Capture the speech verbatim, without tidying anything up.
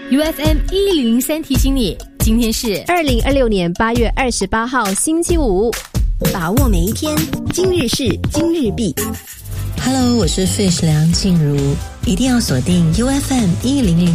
U F M 一零零三提醒你，今天是二零二六年八月二十八号星期五， 把握每一天，今日事今日毕。 Hello， 我是 Fish 梁静茹，一定要锁定 U F M 一零零